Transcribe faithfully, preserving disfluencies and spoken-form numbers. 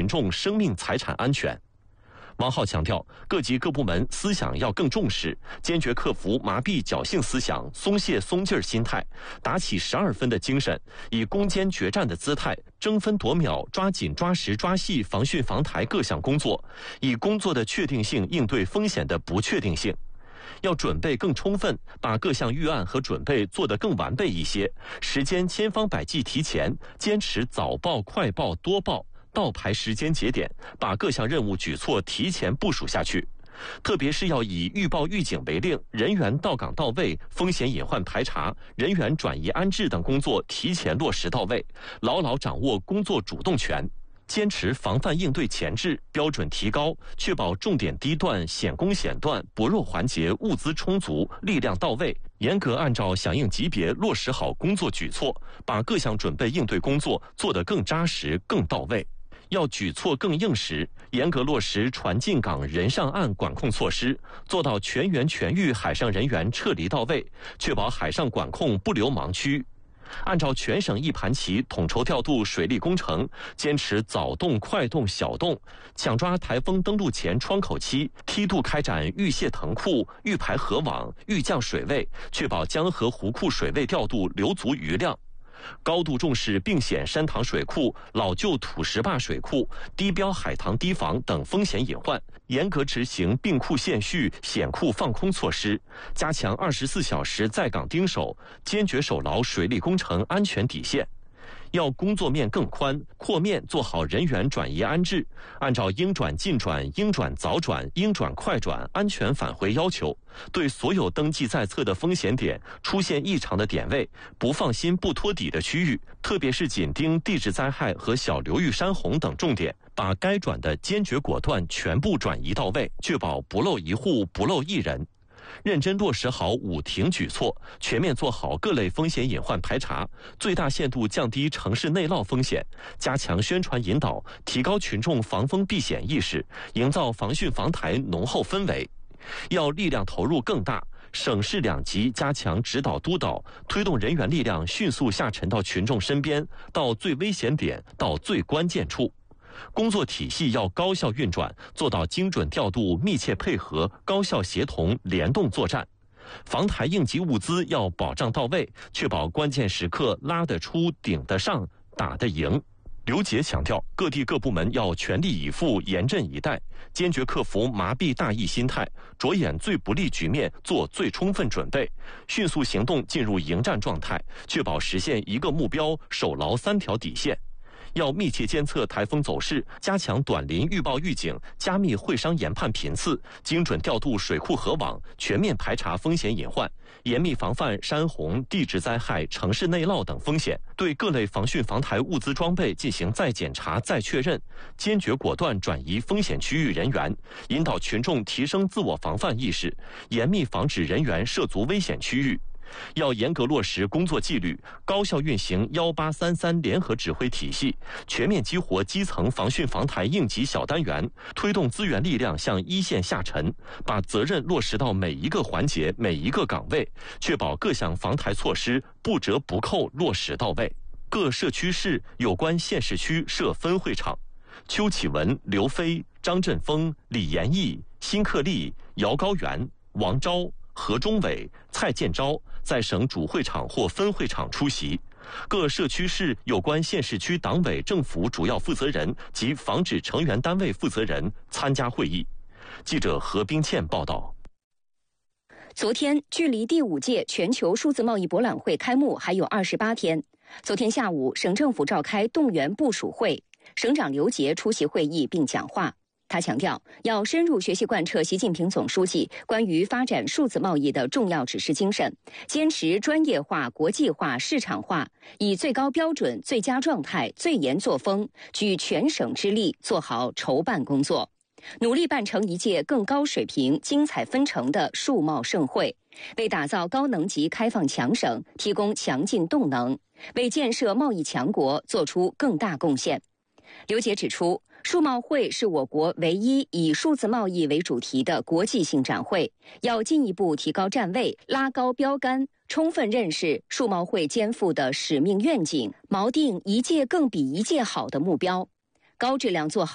群众生命财产安全。王浩强调，各级各部门思想要更重视，坚决克服麻痹侥幸思想、松懈松劲儿心态，打起十二分的精神，以攻坚决战的姿态，争分夺秒、抓紧抓实抓细防汛防台各项工作，以工作的确定性应对风险的不确定性。要准备更充分，把各项预案和准备做得更完备一些，时间千方百计提前，坚持早报、快报、多报，倒排时间节点，把各项任务举措提前部署下去。特别是要以预报预警为令，人员到岗到位，风险隐患排查、人员转移安置等工作提前落实到位，牢牢掌握工作主动权。坚持防范应对前置，标准提高，确保重点地段、险工险段、薄弱环节物资充足、力量到位，严格按照响应级别落实好工作举措，把各项准备应对工作做得更扎实、更到位。要举措更硬实，严格落实船进港、人上岸管控措施，做到全员全域海上人员撤离到位，确保海上管控不留盲区。按照全省一盘棋统筹调度水利工程，坚持早动、快动、小动，抢抓台风登陆前窗口期，梯度开展预泄腾库、预排河网、预降水位，确保江河湖库水位调度留足余量。高度重视并险山塘水库、老旧土石坝水库、低标海塘堤防等风险隐患，严格执行并库限续、险库放空措施，加强二十四小时在岗盯守，坚决守牢水利工程安全底线。要工作面更宽，扩面做好人员转移安置，按照应转尽转、应转早转、应转快转安全返回要求，对所有登记在册的风险点、出现异常的点位、不放心不托底的区域，特别是紧盯地质灾害和小流域山洪等重点，把该转的坚决果断全部转移到位，确保不漏一户、不漏一人。认真落实好五停举措，全面做好各类风险隐患排查，最大限度降低城市内涝风险，加强宣传引导，提高群众防风避险意识，营造防汛防台浓厚氛围。要力量投入更大，省市两级加强指导督导，推动人员力量迅速下沉到群众身边，到最危险点，到最关键处。工作体系要高效运转，做到精准调度、密切配合、高效协同、联动作战。防台应急物资要保障到位，确保关键时刻拉得出、顶得上、打得赢。刘杰强调，各地各部门要全力以赴、严阵以待，坚决克服麻痹大意心态，着眼最不利局面，做最充分准备，迅速行动进入迎战状态，确保实现一个目标，守牢三条底线。要密切监测台风走势，加强短临预报预警，加密会商研判频次，精准调度水库河网，全面排查风险隐患，严密防范山洪、地质灾害、城市内涝等风险，对各类防汛防台物资装备进行再检查、再确认，坚决果断转移风险区域人员，引导群众提升自我防范意识，严密防止人员涉足危险区域。要严格落实工作纪律，高效运行幺八三三联合指挥体系，全面激活基层防汛防台应急小单元，推动资源力量向一线下沉，把责任落实到每一个环节、每一个岗位，确保各项防台措施不折不扣落实到位。各社区市有关县市区设分会场，邱启文、刘飞、张振峰、李延义、辛克利、姚高原、王钊、何忠伟、蔡建昭在省主会场或分会场出席，各社区市有关县市区党委政府主要负责人及防治成员单位负责人参加会议。记者何冰倩报道。 昨天，距离第五届全球数字贸易博览会开幕还有二十八天。昨天下午，省政府召开动员部署会，省长刘杰出席会议并讲话。他强调，要深入学习贯彻习近平总书记关于发展数字贸易的重要指示精神，坚持专业化、国际化、市场化，以最高标准、最佳状态、最严作风，举全省之力做好筹办工作，努力办成一届更高水平、精彩纷呈的数贸盛会，为打造高能级开放强省提供强劲动能，为建设贸易强国做出更大贡献。刘杰指出，数贸会是我国唯一以数字贸易为主题的国际性展会，要进一步提高站位，拉高标杆，充分认识数贸会肩负的使命愿景，锚定一届更比一届好的目标，高质量做好